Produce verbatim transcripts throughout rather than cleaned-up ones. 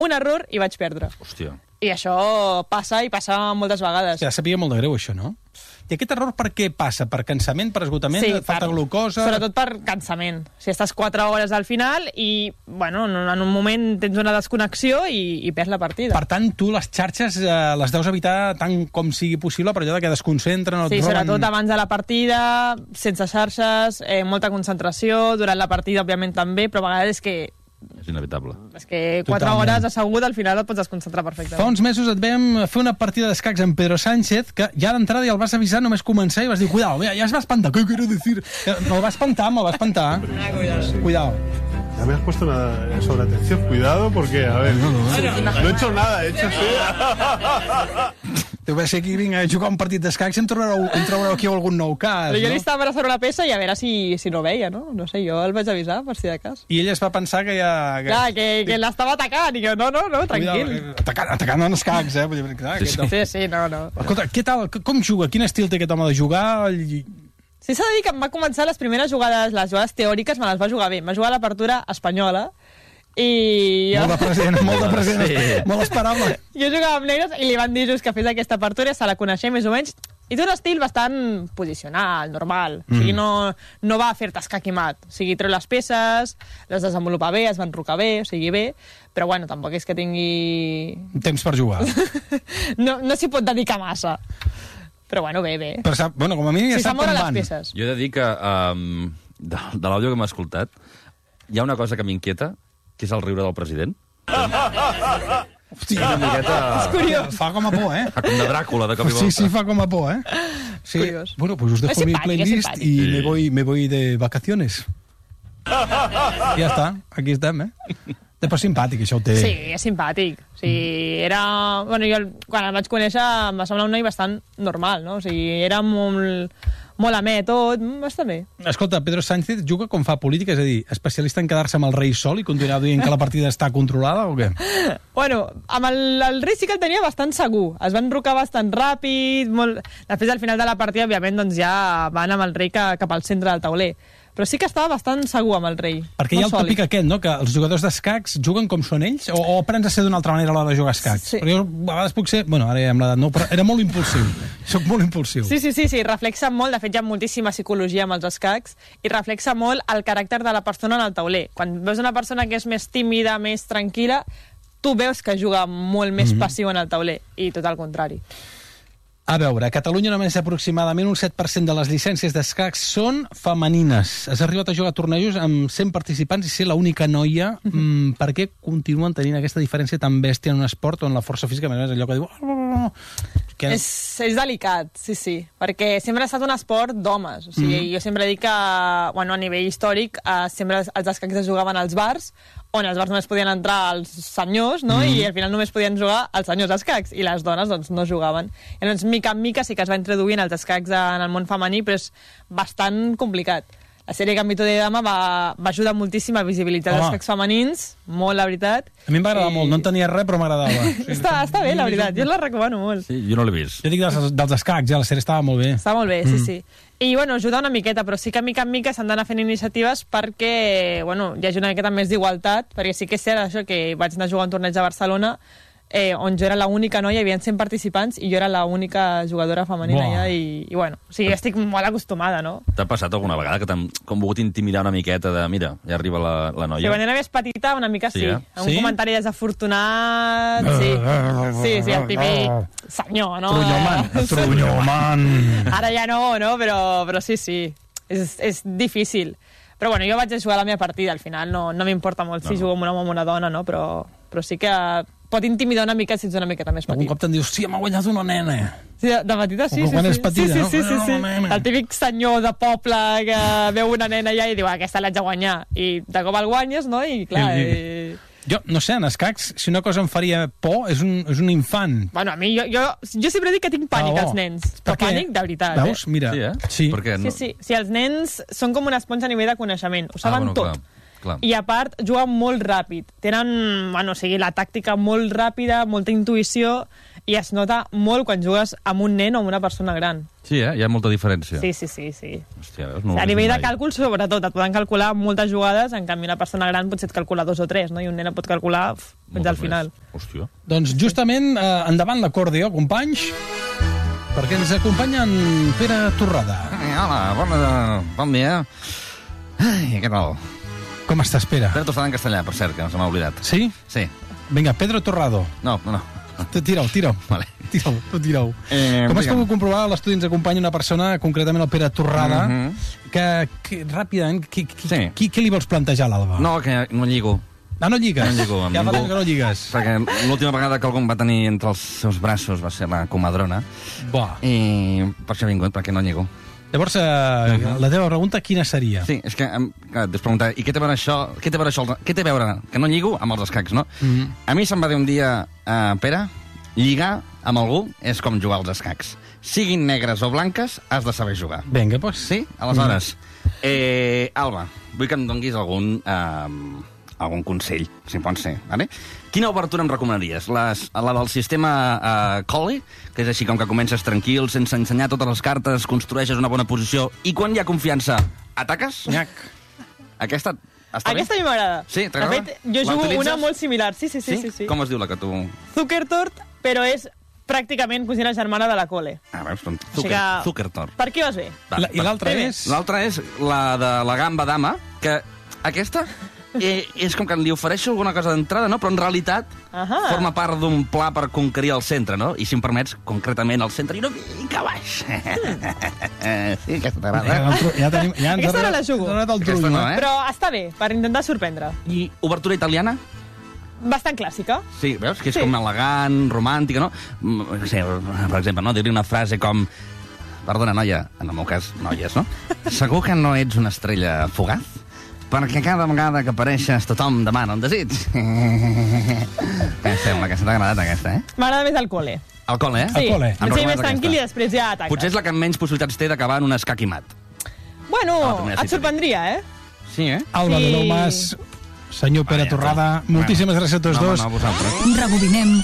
un error i vaig perdre. Hòstia. I això passa i passa moltes vegades. Ja sabia molt de greu, això, no? I aquest error per què passa? Per cansament, per esgotament, Sí, et falta per- glucosa... Sobretot per cansament. Si estàs quatre hores al final i, bueno, en un moment tens una desconnexió i, i perds la partida. Per tant, tu les xarxes eh, les deus evitar tant com sigui possible, per allò de que desconcentren o et Sí, roben... sobretot abans de la partida, sense xarxes, eh, molta concentració, durant la partida, òbviament, també, però a vegades és que És inevitable. És que quatre Totalment. hores assegut al final et pots desconcentrar Fa perfectament. uns mesos et vam fer una partida d'escacs amb Pedro Sánchez, que ja d'entrada ja el vas avisar només començar i vas dir, cuidado, mira, ja es va espantar, què quiero decir? Me'l va espantar, me'l va espantar. Ah, cuidado. Cuidado. Ya me has puesto una sobre atención, cuidado, porque, a ver, no he hecho nada, he hecho así. Deu va ser aquí, vinga, a jugar un partit d'escacs i em trobareu, em trobareu aquí algun nou cas, Però jo li no? estava abraçant una peça i a veure si, si no veia, no? No sé, jo el vaig avisar, per si de cas. I ella es va pensar que ja... Que... Clar, que, que l'estava atacant, i jo, no, no, no, tranquil. Cuidado, eh, atacant, atacant en escacs, eh? Vull dir, clar, Sí, aquest- Sí, sí, no, no. Escolta, què tal? Com juga? Quin estil té aquest home de jugar? I- Sí, s'ha de dir que em va començar les primeres jugades, les jugades teòriques, me les va jugar bé. Em va jugar a l'apertura espanyola i jo, Molt de present, molt de present, Sí. molt esperable. jo jugava amb negres i li van dir just que fes aquesta apertura, se la coneixem més o menys, i té un estil bastant posicional, normal. O sigui, no, no va a fer-te escaquimat. O sigui, treu les peces, les desenvolupa bé, es va enrocar bé, o sigui, bé, però bueno, tampoc és que tingui... Temps per jugar. No, no s'hi pot dedicar massa. Però bueno, bé, bé. Però sap, bueno, com a mínim ja Si sap com s'amoren les van. peces. Jo he de dir que um, de, de l'àudio que m'ha escoltat hi ha una cosa que m'inquieta, que és el riure del president. Hòstia, Una miqueta... És curiós. fa com a por, eh? Fa com de Dràcula, de cop i volta. Sí, sí, fa com a por, eh? Sí. Curiós. Bueno, pues os dejo Es mi simpàtic, és playlist simpàtic. y Sí. me voy, me voy de vacaciones. Ja està, aquí estem, eh? Després simpàtic, això ho té. Sí, és simpàtic. O sigui, era... Bueno, jo quan el vaig conèixer em va semblar un noi bastant normal, no? O sigui, era molt, molt amè tot, mm, està bé. Escolta, Pedro Sánchez juga com fa política, és a dir, especialista en quedar-se amb el rei sol i continuar dient que la partida està controlada o què? Bueno, amb el, el rei sí que el tenia bastant segur. Es van enrocar bastant ràpid, molt... Després, al final de la partida, òbviament, doncs ja van amb el rei ca, cap al centre del tauler. Però sí que estava bastant segur amb el rei. Perquè hi ha el Molt tòpic sòlid. aquest, no?, que els jugadors d'escacs juguen com són ells o, o aprens a ser d'una altra manera a l'hora de jugar a escacs? Sí. Perquè jo a vegades puc ser... Bueno, ara ja amb l'edat no, però era molt impulsiu. Soc molt impulsiu. Sí, sí, sí, sí, reflexa molt, de fet hi ha moltíssima psicologia amb els escacs, i reflexa molt el caràcter de la persona en el tauler. Quan veus una persona que és més tímida, més tranquil·la, tu veus que juga molt més mm-hmm. passiu en el tauler, i tot el contrari. A veure, a Catalunya només aproximadament un set per cent de les llicències d'escacs són femenines. Has arribat a jugar a tornejos amb cent participants i ser l'única noia. Mm, per què continuen tenint aquesta diferència tan bèstia en un esport on la força física, a més, allò que diu... Que... És, és delicat, sí, sí, perquè sempre ha estat un esport d'homes. O sigui, mm. jo sempre dic que, bueno, a nivell històric, eh, sempre els escacs es jugaven als bars, on els bars només podien entrar els senyors, no? Mm. I al final només podien jugar els senyors escacs, i les dones, doncs, no jugaven. I doncs, mica en mica sí que es va introduint els escacs en el món femení, però és bastant complicat. La sèrie Gambito de Dama va, va ajudar moltíssim a visibilitzar els escacs femenins, molt, la veritat. A mi em va agradar I... molt, no en tenia res, però m'agradava. Sí, està, està bé, la veritat, jo la recomano molt. Sí, jo no l'he vist. Jo dic dels, dels escacs, ja, la sèrie estava molt bé. Està molt bé, sí, sí. I, bueno, ajuda una miqueta, però sí que mica en mica s'han d'anar fent iniciatives perquè, bueno, hi hagi una miqueta més d'igualtat, perquè sí que és cert això, que vaig anar a jugar a un torneig a Barcelona, eh, on jo era l'única noia, hi havia cent participants, i jo era l'única jugadora femenina Buah. allà, i, i, bueno, o sigui, estic molt acostumada, no? T'ha passat alguna vegada que t'han com volgut intimidar una miqueta de, mira, ja arriba la, la Sí, noia? quan era més petita, una mica sí. Sí, sí. eh? Un Sí? comentari desafortunat, sí. Sí, sí, el típic senyor, no? Trunyoman, Eh, trunyoman. Ara ja no, no? Però, però sí, sí. És, és difícil. Però bueno, jo vaig a jugar la meva partida, al final no, no m'importa molt si No, no. jugo amb un home o amb una dona, no? Però, però sí que pot intimidar una mica si ets una miqueta més Algun petit. cop te'n dius, sí, m'ha guanyat una nena. Sí, de, de petita sí, O sí, quan sí. eres petita, sí, no? sí, sí, sí, Una nena. El típic senyor de poble que veu una nena allà i diu, ah, aquesta l'haig de guanyar. I de cop el guanyes, no? I clar... I- I... Jo, no sé, en escacs, si una cosa em faria por, és un, és un infant. Bueno, a mi, jo, jo, jo sempre dic que tinc pànic Ah, oh. als nens. Per Però què? pànic de veritat, Veus? eh? Mira. Sí, eh? Sí. Per què? Sí, sí. Si els nens són com una esponja a nivell de coneixement. Ho saben bueno, tot. clar, clar. I a part, juguen molt ràpid. Tenen, bueno, o sigui, la tàctica molt ràpida, molta intuïció, i es nota molt quan jugues amb un nen o amb una persona gran. Sí, eh? Hi ha molta diferència. Sí, sí, sí. sí. Hòstia, veus, no a nivell de càlcul, sobretot, et poden calcular moltes jugades, en canvi una persona gran potser et calcula dos o tres, no? I un nen et pot calcular uf, fins al final. Hòstia. Doncs justament, eh, endavant l'acordió, companys, perquè ens acompanya en Pere Torrada. Ai, hola, bon, bon dia. Ai, què tal? Com estàs, Pere? Pere Torrada en castellà, per cert, que no se m'ha oblidat. Sí? Sí. Vinga, Pedro Torrado. No, no, no. Tira-ho, tira-ho. Vale. Tira-ho, tu tira-ho. Eh, Com has digue'm. pogut comprovar, a l'estudi ens acompanya una persona, concretament el Pere Torrada, Mhm. que, que ràpidament, qui, qui, Sí. qui, qui li vols plantejar a l'Alba? No, que no lligo. Ah, no lligues? No lligo amb ja fa ningú. temps que no lligues. Perquè l'última vegada que algú em va tenir entre els seus braços va ser la comadrona. Buah. I per això he vingut, perquè no lligo. Llavors, eh, la teva pregunta quina seria? Sí, és que em, clar, et deus preguntar, i què té a veure això, què té a veure això, què té a veure, que no lligo amb els escacs, no? Mhm. A mi se'm va dir un dia, uh, Pere, lligar amb algú és com jugar als escacs. Siguin negres o blanques, has de saber jugar. Vinga, doncs. Sí? Aleshores, eh, Alba, vull que em donguis algun, eh, algun consell, si pot ser, vale? Quina obertura em recomanaries? Les, la del sistema eh, Collie, que és així com que comences tranquil, sense ensenyar totes les cartes, construeixes una bona posició, i quan hi ha confiança, ataques? Nyac. Aquesta està Aquesta a bé? mi m'agrada. Sí, De t'agrada? fet, jo jugo L'utilitzes? una molt similar. Sí, sí, sí. sí, sí. Com es diu la que tu... Zuckertort, però és pràcticament cosina germana de la Cole. Ah, veus, doncs, Així Zucker, que- Zuckertor. Per aquí vas bé. La, I l'altra Bé, bé. és... L'altra és la de la gamba dama, que aquesta eh, és com que li ofereixo alguna cosa d'entrada, no? Però en realitat Ahà. forma part d'un pla per conquerir el centre, no? I si em permets, concretament el centre i una mica baix. Sí, aquesta Ja, t'agrada. ja, tenim, ja ens Aquesta ha no la arribat- jugo. ens ha arribat el Aquesta trunyo, no, eh? Però està bé, per intentar sorprendre. I obertura italiana? Bastant clàssica. Sí, veus? Que és Sí. com elegant, romàntica, no? Mm, Sí, per exemple, no? Dir-li una frase com... Perdona, noia, en el meu cas, noies, no? Segur que no ets una estrella fugaz? Perquè cada vegada que apareixes tothom demana un desig. Què sembla, que se t'ha agradat aquesta, eh? M'agrada més el cole. El col, eh? Sí, cole. Em potser recomanes més tranquil i aquesta? després ja ataques. Potser és la que menys possibilitats té d'acabar en un escaquimat. Bueno, Ah, també et necessito. sorprendria, eh? Sí, eh? Alba Sí. de Lomas, senyor Pere Vaya, Torrada, bueno. moltíssimes gràcies a tots no, dos. No, no, vosaltres. Rebobinem.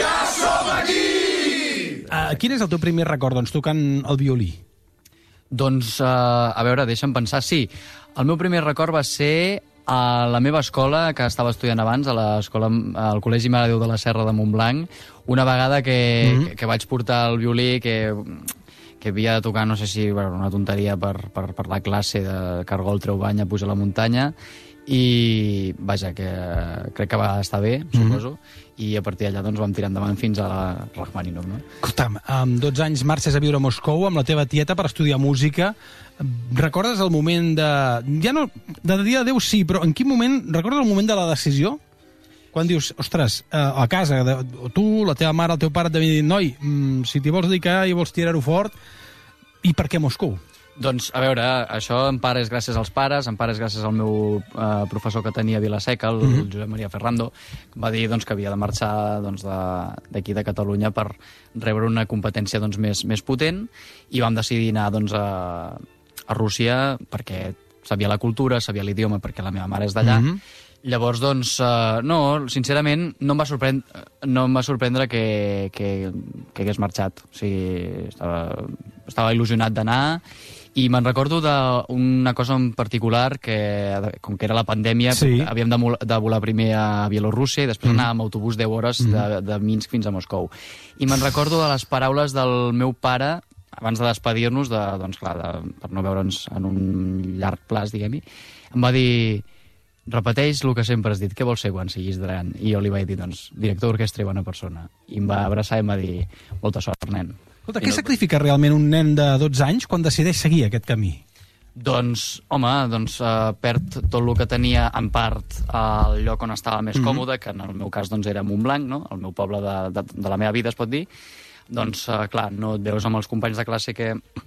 Uh, quin és el teu primer record, doncs, tocant el violí? Doncs, uh, a veure, deixa'm pensar. Sí, el meu primer record va ser a la meva escola, que estava estudiant abans, a l'escola, al Col·legi Mare de Déu de la Serra de Montblanc, una vegada que, Mhm. que, que vaig portar el violí, que, que havia de tocar, no sé si bueno, una tonteria per, per, per la classe de Cargol treu bany a pujar a la muntanya, i vaja, que crec que va estar bé, suposo, i a partir d'allà doncs, vam tirar endavant fins a la Rachmaninoff, no? Escolta'm, amb dotze anys marxes a viure a Moscou amb la teva tieta per estudiar música. Recordes el moment de... Ja no, de dir adéu sí, però en quin moment... Recordes el moment de la decisió? Quan dius, ostres, eh, a casa, de, tu, la teva mare, el teu pare et devien dir, noi, mm, si t'hi vols dedicar i vols tirar-ho fort, i per què Moscou? Doncs, a veure, això en part és gràcies als pares, en part és gràcies al meu eh, professor que tenia a Vilaseca, el, Mhm. el Josep Maria Ferrando, que em va dir doncs, que havia de marxar doncs, de- d'aquí de, de Catalunya per rebre una competència doncs, més, més potent, i vam decidir anar doncs, a, a Rússia perquè sabia la cultura, sabia l'idioma, perquè la meva mare és d'allà. Mhm. Llavors, doncs, uh, no, sincerament, no em va sorprendre, no em va sorprendre que, que, que hagués marxat. O sigui, estava, estava il·lusionat d'anar, i me'n recordo d'una cosa en particular, que com que era la pandèmia, Sí. havíem de, mol- de volar primer a Bielorússia i després mm. anar amb autobús deu hores de, de Minsk fins a Moscou. I me'n recordo de les paraules del meu pare abans de despedir-nos, de, doncs clar, de, per no veure'ns en un llarg plaç, diguem-hi, em va dir: repeteix el que sempre has dit, què vols ser quan siguis gran? I jo li vaig dir, doncs, director d'orquestra i bona persona. I em va abraçar i em va dir, molta sort, nen. Escolta, I què no- sacrifica realment un nen de dotze anys quan decideix seguir aquest camí? Doncs, home, doncs, uh, perd tot el que tenia, en part, al lloc on estava més Mhm. còmode, que en el meu cas doncs, era Montblanc, no? El meu poble de, de, de la meva vida, es pot dir. Doncs, uh, clar, no et veus amb els companys de classe que,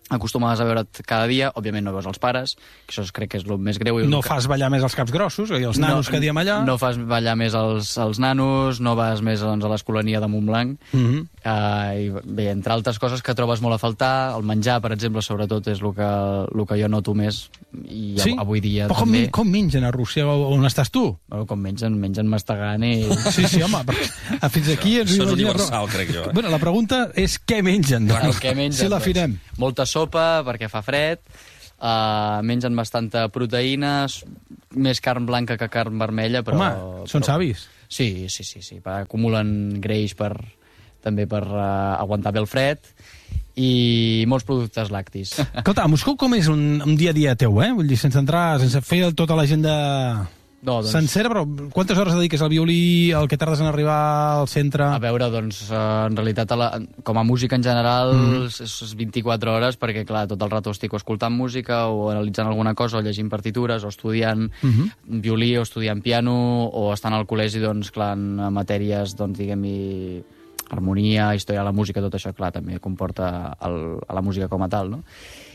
acostumaves a veure't cada dia, òbviament no veus els pares, que això crec que és el més greu. I no que... fas ballar més els caps grossos, i els nanos no, que diem allà. No fas ballar més els, els nanos, no vas més doncs, a l'escolania de Montblanc. Mm -hmm. uh, I bé, entre altres coses que trobes molt a faltar, el menjar, per exemple, sobretot és el que, el que jo noto més, i sí? avui dia però també. Com, com mengen a Rússia, on estàs tu? Bueno, com mengen, mengen mastegant i... Sí, sí, home, fins aquí... Això és universal, crec jo. Eh? Bueno, la pregunta és què mengen, doncs? El què mengen, si l'afinem. Doncs, molta sopa, perquè fa fred, uh, mengen bastanta proteïnes, més carn blanca que carn vermella, però... Home, són però... savis. Sí, sí, sí, sí. Acumulen greix per, també per uh, aguantar bé el fred, i molts productes lactis. Escolta, a Moscou com és un, un dia a dia teu, eh? Vull dir, sense entrar, sense fer tota l'agenda... No, doncs... sencera, però quantes hores dediques al violí, el que tardes en arribar al centre? A veure, doncs, en realitat, a la, com a música en general, mm. és vint-i-quatre hores, perquè, clar, tot el rato estic o escoltant música, o analitzant alguna cosa, o llegint partitures, o estudiant mm -hmm. violí, o estudiant piano, o estant al col·legi, doncs, clar, en matèries, doncs, diguem-hi, harmonia, història de la música, tot això, clar, també comporta el, a la música com a tal, no?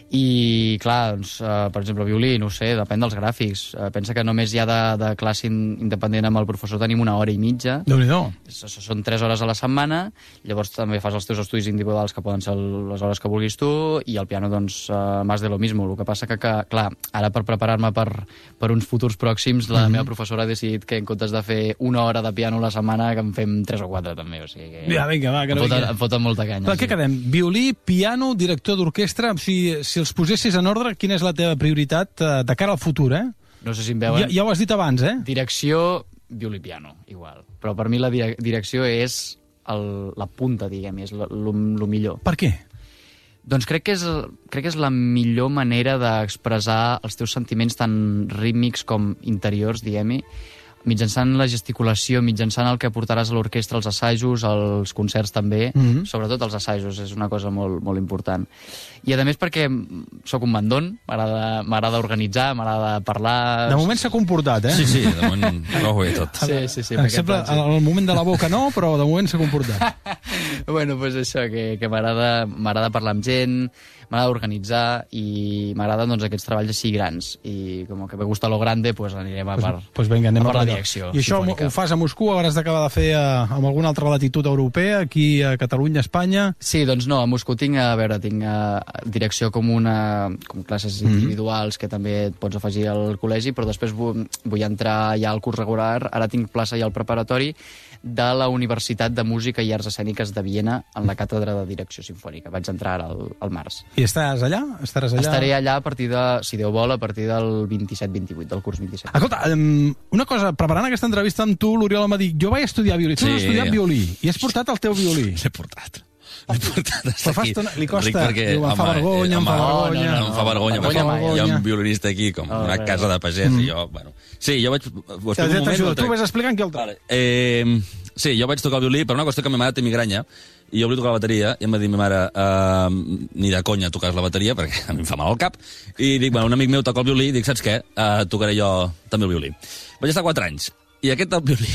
I, clar, doncs, uh, per exemple, violí, no ho sé, depèn dels gràfics. Uh, pensa que només ja de, de classe independent amb el professor tenim una hora i mitja. Déu-n'hi-do. Són tres hores a la setmana, llavors també fas els teus estudis individuals, que poden ser les hores que vulguis tu, i el piano, doncs, uh, más de lo mismo. El que passa que, que clar, ara per preparar-me per, per uns futurs pròxims, la mm-hmm. meva professora ha decidit que en comptes de fer una hora de piano a la setmana, que en fem tres o quatre, també. O sigui que... Ja, vinga, va, que no em foten, em foten molta canya. Però sí. Què quedem? Violí, piano, director d'orquestra... Si, si els posessis en ordre, quina és la teva prioritat uh, de cara al futur, eh? No sé si em veuen... Ja, ja ho has dit abans, eh? Direcció, violí-piano, igual. Però per mi la dire direcció és el, la punta, diguem, és el millor. Per què? Doncs crec que és, crec que és la millor manera d'expressar els teus sentiments tan rítmics com interiors, diguem-hi, mitjançant la gesticulació, mitjançant el que portaràs a l'orquestra, els assajos, els concerts també, mm-hmm. sobretot els assajos, és una cosa molt, molt important. I a més perquè sóc un mandón, m'agrada organitzar, m'agrada parlar... De moment s'ha comportat, eh? Sí, sí, de moment no ho he tot. Sí, sí, sí. Sempre, al moment de la boca no, però de moment s'ha comportat. Bueno, doncs això, que, que m'agrada parlar amb gent, m'agrada organitzar i m'agraden doncs, aquests treballs així grans. I com que me gusta lo grande, pues anirem a per, pues, pues venga, anem a per a la direcció. I això sinfònica. Ho fas a Moscou, hauràs d'acabar de fer a, amb alguna altra latitud europea, aquí a Catalunya, Espanya? Sí, doncs no, a Moscou tinc, a veure, tinc a, direcció com una, com classes individuals mm. que també et pots afegir al col·legi, però després vull, vull entrar ja al curs regular, ara tinc plaça ja al preparatori de la Universitat de Música i Arts Escèniques de Viena en la càtedra de direcció sinfònica. Vaig entrar ara al, al març. I estàs allà? Estaràs allà? Estaré allà a partir de, si Déu vol, a partir del vint-i-set vint-i-vuit, del curs vint-i-set. Escolta, um, una cosa, preparant aquesta entrevista amb tu, l'Oriol em va dir, jo vaig estudiar violí, tu sí. has estudiat violí, i has portat el teu violí. L'he portat. L'he portat hasta aquí. Estona, li costa, perquè, diu, em fa home, vergonya, em fa home, vergonya. No, no, em fa vergonya, no, perquè vergonya hi ha un violinista aquí, com oh, una res. casa de pagès, mm. i jo, bueno... Sí, jo vaig... Ho Ja, ja un t'ajudo, moment, tu vés explicant què el vale. eh, Sí, jo vaig tocar el violí per una qüestió que ma mare té migranya, i jo volia tocar la bateria, i em va dir ma mare, uh, ni de conya toques la bateria, perquè a mi em fa mal al cap, i dic, bueno, un amic meu toca el violí, i dic, saps què? Uh, tocaré jo també el violí. Vaig estar quatre anys, i aquest el violí...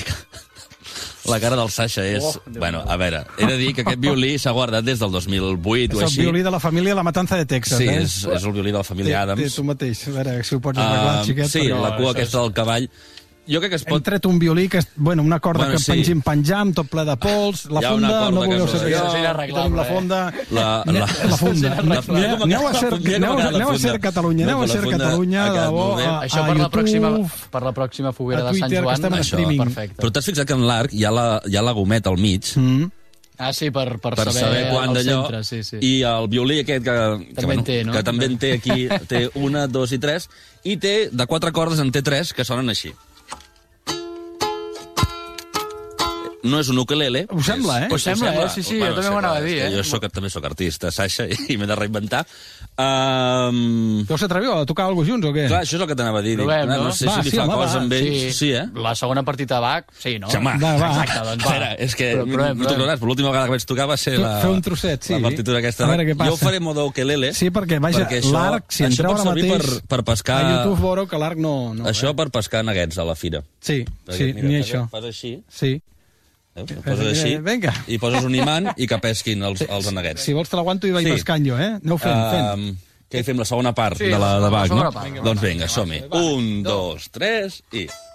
La cara del Sasha és... Oh, bueno, a veure, he de dir que aquest violí s'ha guardat des del dos mil vuit o així. És el violí de la família La Matanza de Texas, sí, eh? és, és el violí de la família Adams. Té, té tu mateix, a veure si ho pots arreglar, uh, xiquet. Sí, però... la cua aquesta del cavall. Jo crec que es pot... Hem tret un violí, que és, bueno, una corda bueno, que sí. pengim penjam, tot ple de pols, la funda, no voleu saber. Això és inarreglable, la fonda... La, la, la funda. Aneu a ser, aneu a ser Catalunya, aneu a ser Catalunya, de debò, a, això a per la YouTube, pròxima, per la pròxima foguera de Sant Joan, això, perfecte. Però t'has fixat que en l'arc hi ha la, hi ha la gometa al mig, mm. Ah, sí, per, per, per saber, saber quan d'allò, centre, sí, sí. i el violí aquest que, que, també bueno, en té, no? que també en té aquí, té una, dos i tres, i té de quatre cordes en té tres que sonen així. No és un ukelele. Ho sembla, eh? Ho sembla, eh? Sí, sí, jo també m'ho anava a dir, eh? Jo soc, també soc artista, Sasha, i m'he de reinventar. Um... Us atreviu a tocar alguna cosa junts o què? Clar, això és el que t'anava a dir. Provem, no? No sé va, si li sí, fa home, cosa va. amb ells. Sí. Sí, eh? La segona partita de Bach, sí, no? Sí, home. Va, va. Exacte, doncs va. Espera, és que Però, provem, no t'ho creuràs, però l'última vegada que vaig tocar va ser la... Fer un trosset, sí. La partitura aquesta. A veure què passa. Jo ho faré modo ukelele. Sí, perquè, vaja, perquè això, l'arc, si això entreu pot ara servir mateix... per, per pescar... A YouTube veureu que l'arc no... no això eh? per pescar neguets a la fira. Sí, Perquè, sí, mira, ni fas, això. Fas així, Sí. Veus? El poses així, Vinga. i poses un imant i que pesquin els, els aneguets. Si vols te l'aguanto i vaig Sí. pescant jo, eh? Aneu fent, fent. Um, què hi fem, la segona part Sí, de la de la Bach, no? segona part. Doncs vinga, som-hi. Un, dos, tres, i...